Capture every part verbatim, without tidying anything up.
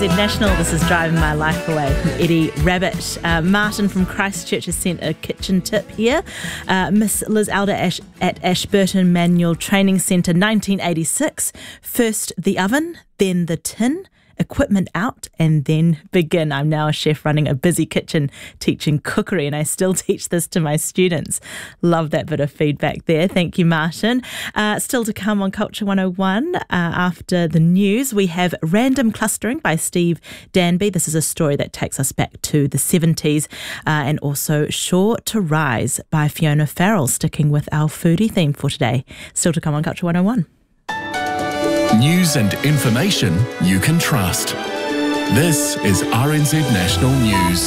Z National. This is Driving My Life Away from Eddie Rabbit. Uh, Martin from Christchurch has sent a kitchen tip here. Uh, Miss Liz Elder Ash, at Ashburton Manual Training Centre, nineteen eighty-six. First the oven, then the tin. Equipment out and then begin. I'm now a chef running a busy kitchen teaching cookery, and I still teach this to my students. Love that bit of feedback there. Thank you, Martin. Uh, still to come on Culture one oh one. Uh, after the news, we have Random Clustering by Steve Danby. This is a story that takes us back to the seventies. Uh, and also Sure to Rise by Fiona Farrell, sticking with our foodie theme for today. Still to come on Culture one oh one. News and information you can trust. This is R N Z National News.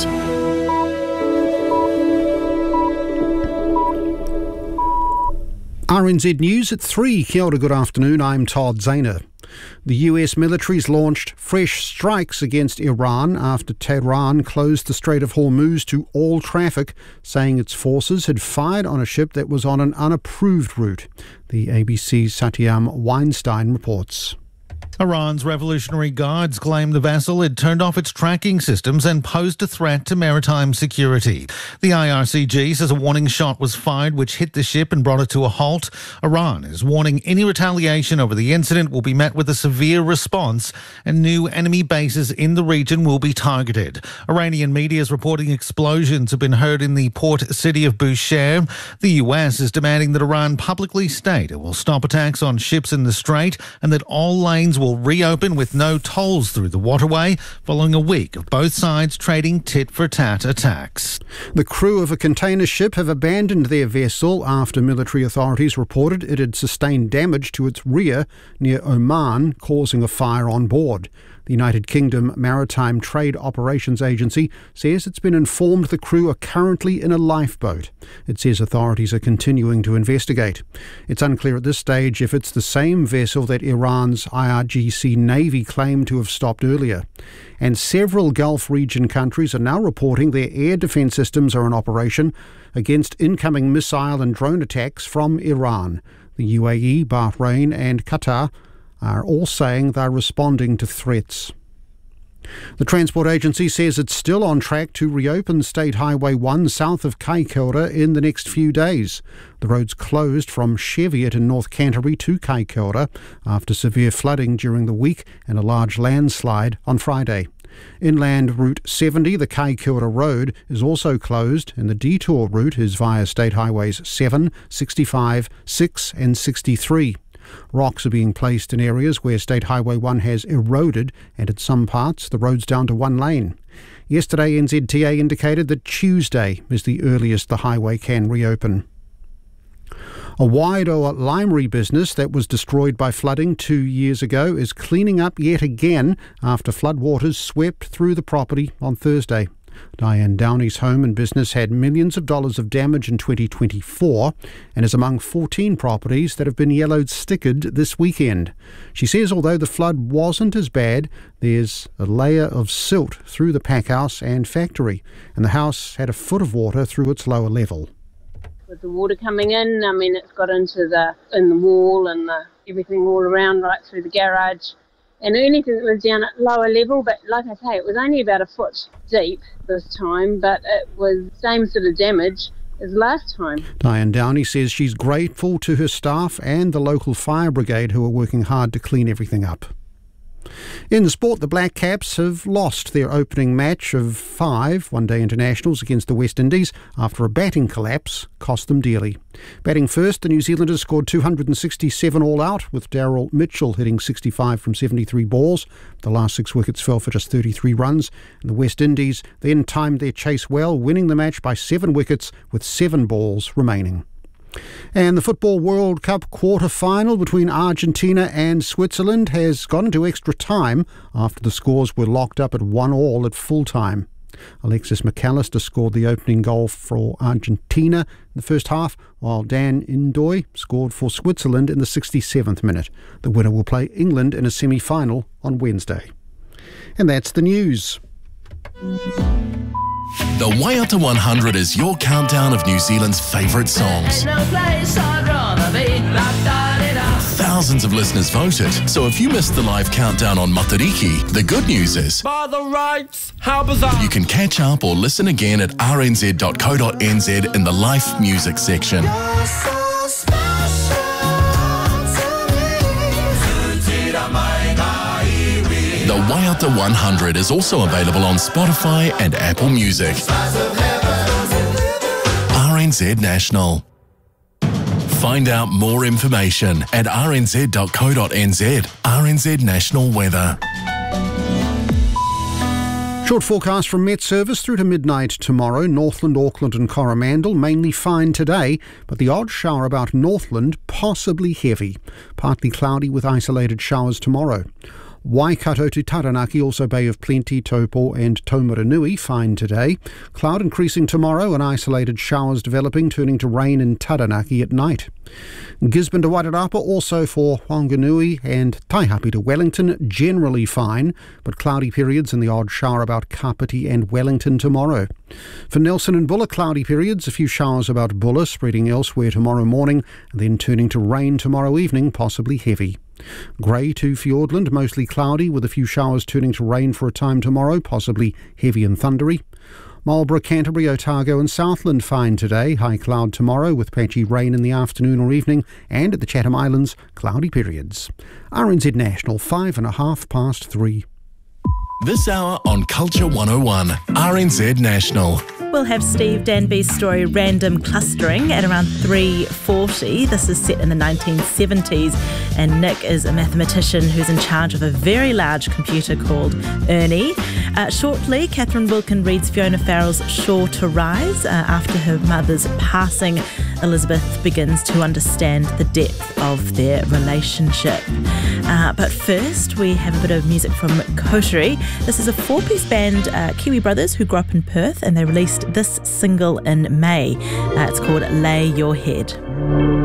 R N Z News at three. Kia ora, good afternoon. I'm Todd Zahner. The U S military's launched fresh strikes against Iran after Tehran closed the Strait of Hormuz to all traffic, saying its forces had fired on a ship that was on an unapproved route. The A B C's Satyam Weinstein reports. Iran's Revolutionary Guards claim the vessel had turned off its tracking systems and posed a threat to maritime security. The I R C G says a warning shot was fired which hit the ship and brought it to a halt. Iran is warning any retaliation over the incident will be met with a severe response and new enemy bases in the region will be targeted. Iranian media is reporting explosions have been heard in the port city of Bushehr. The U S is demanding that Iran publicly state it will stop attacks on ships in the strait and that all lanes will will reopen with no tolls through the waterway following a week of both sides trading tit-for-tat attacks. The crew of a container ship have abandoned their vessel after military authorities reported it had sustained damage to its rear near Oman, causing a fire on board. The United Kingdom Maritime Trade Operations Agency says it's been informed the crew are currently in a lifeboat. It says authorities are continuing to investigate. It's unclear at this stage if it's the same vessel that Iran's I R G C Navy claimed to have stopped earlier. And several Gulf region countries are now reporting their air defence systems are in operation against incoming missile and drone attacks from Iran. The U A E, Bahrain and Qatar are all saying they're responding to threats. The Transport Agency says it's still on track to reopen State Highway one south of Kaikoura in the next few days. The road's closed from Cheviot in North Canterbury to Kaikoura after severe flooding during the week and a large landslide on Friday. Inland Route seventy, the Kaikoura Road, is also closed, and the detour route is via State Highways seven, sixty-five, six and sixty-three. Rocks are being placed in areas where State Highway one has eroded, and at some parts the road's down to one lane. Yesterday, N Z T A indicated that Tuesday is the earliest the highway can reopen. A Wairoa limery business that was destroyed by flooding two years ago is cleaning up yet again after floodwaters swept through the property on Thursday. Diane Downey's home and business had millions of dollars of damage in twenty twenty-four and is among fourteen properties that have been yellowed stickered this weekend. She says although the flood wasn't as bad, there's a layer of silt through the pack house and factory, and the house had a foot of water through its lower level. With the water coming in, I mean, it's got into the in the wall and the, everything all around, right through the garage. And anything that was down at lower level, but like I say, it was only about a foot deep this time, but it was the same sort of damage as last time. Diane Downey says she's grateful to her staff and the local fire brigade who are working hard to clean everything up. In the sport, the Black Caps have lost their opening match of five one-day internationals against the West Indies after a batting collapse cost them dearly. Batting first, the New Zealanders scored two hundred sixty-seven all out, with Daryl Mitchell hitting sixty-five from seventy-three balls. The last six wickets fell for just thirty-three runs, and the West Indies then timed their chase well, winning the match by seven wickets with seven balls remaining. And the Football World Cup quarter-final between Argentina and Switzerland has gone into extra time after the scores were locked up at one all at full-time. Alexis McAllister scored the opening goal for Argentina in the first half, while Dan Indoy scored for Switzerland in the sixty-seventh minute. The winner will play England in a semi-final on Wednesday. And that's the news. The Waiata one hundred is your countdown of New Zealand's favourite songs. thousands of listeners voted. So if you missed the live countdown on Matariki, the good news is By the rights, how bizarre. you can catch up or listen again at r n z dot co dot n z in the Life Music section. The Waiata one hundred is also available on Spotify and Apple Music. R N Z National. Find out more information at r n z dot co dot n z. R N Z National Weather. Short forecast from Met Service through to midnight tomorrow. Northland, Auckland and Coromandel mainly fine today, but the odd shower about Northland possibly heavy. Partly cloudy with isolated showers tomorrow. Waikato to Taranaki, also Bay of Plenty, Taupo and Taumaranui, fine today. Cloud increasing tomorrow and isolated showers developing, turning to rain in Taranaki at night. Gisborne to Wairarapa, also for Whanganui and Taihape to Wellington, generally fine, but cloudy periods and the odd shower about Kapiti and Wellington tomorrow. For Nelson and Bulla, cloudy periods, a few showers about Bulla, spreading elsewhere tomorrow morning, and then turning to rain tomorrow evening, possibly heavy. Grey to Fiordland, mostly cloudy, with a few showers turning to rain for a time tomorrow, possibly heavy and thundery. Marlborough, Canterbury, Otago and Southland fine today, high cloud tomorrow with patchy rain in the afternoon or evening, and at the Chatham Islands, cloudy periods. R N Z National, five and a half past three. This hour on Culture one oh one, R N Z National. We'll have Steve Danby's story Random Clustering at around three forty. This is set in the nineteen seventies, and Nick is a mathematician who's in charge of a very large computer called Ernie. Uh, shortly, Catherine Wilkin reads Fiona Farrell's Sure to Rise. Uh, after her mother's passing, Elizabeth begins to understand the depth of their relationship. Uh, but first, we have a bit of music from Coterie. This is a four-piece band, uh, Kiwi Brothers, who grew up in Perth, and they released this single in May. Uh, it's called Lay Your Head.